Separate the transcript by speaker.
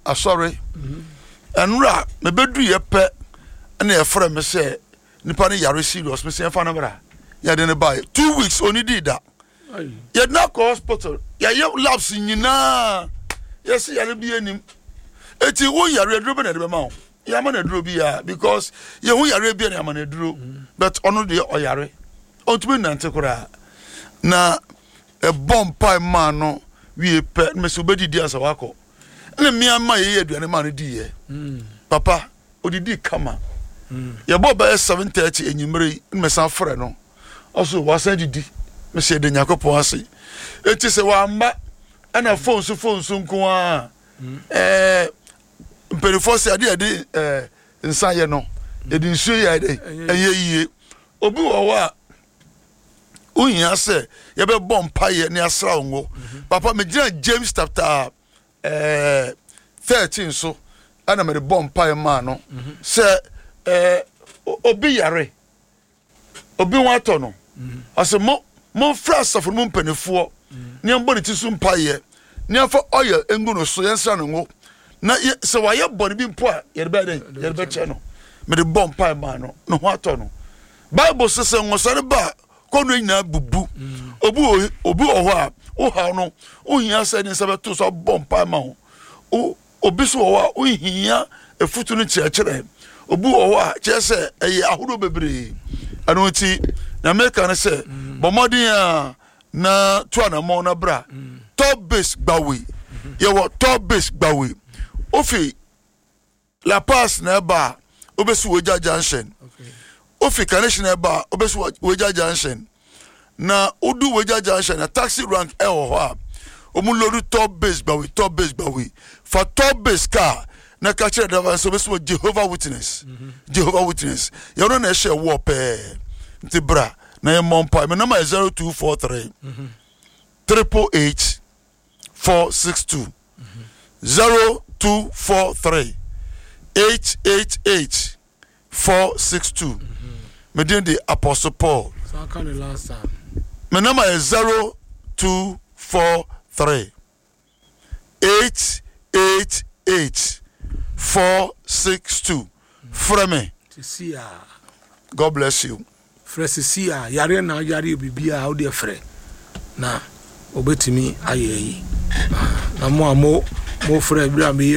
Speaker 1: asori enra me bedu ye pe na ye frɛ me sɛ nipa ne yare serious me sɛ fa na bra ya de ne buy 2 weeks oni di da ye na ko hospital ya ye labs nyina yes yare bi anim eti wo yare aduro be na de be ma wo ya ma na aduro bi ya because ye wo yare bi na ma na aduro but ono de o yare on to be nante kora na e bomb pie man no we pe me so bedi di asa wako na mi ama ye aduane ma no di ye papa odidi kama ye bo ba 7:30 enyimre me san frɛ no also wasa didi me se de nyakopon ase eti se wa amba ana phone so nko a perifo se ade nsan ye no ye di nsu ye ade eye yie obi wo wa unya se ye be bom paye ne asra ngo papa me gina James chapter 13 so ana me bom paye ma no se obi yare obi wato no ase mo fra safo mo mpanefo ne mboni ti so mpaye ne afa oil engu no so yensa no ngo na se wa ye boni bi mpo a ye be den ye be che no me de bom paye ma no no ho ato no Bible says ngosare ba kono nyina bubu obi oho a o ha no o hia se ni sabeto so bom paye ma ho obi so o a o hia efutu no chiachire obu o a chese eye ahuro bebre anu ti na America na se bomodin a na to na mo na bra top base gbawe ye wo top base gbawe ofi La Paz na ba obesu Weja Junction ofi Carnation na ba obesu Weja Junction na odu Weja Junction na taxi rank e ho a omulodu top base gbawe for top base car na ka chere driver so besu Jehovah Witness you know na share wo pe nti bra na ye mompa me number 0243 888 462 0243 888 462 me din the Apostle Paul
Speaker 2: so can the last time
Speaker 1: me number is 0243 888 462 frame God bless you
Speaker 2: Fresia yare na yare bibia how dey frɛ na obetimi ayeyi na mo frɛ bra me